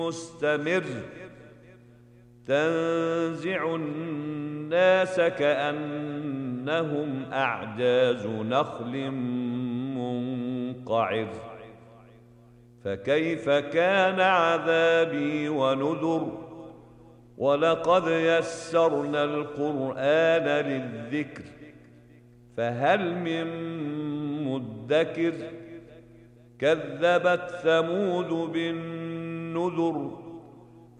مستمر تنزع الناس كأنهم أعجاز نخل منقعر فكيف كان عذابي ونذر ولقد يسرنا القرآن للذكر فهل من مدكر كذبت ثمود بالنذر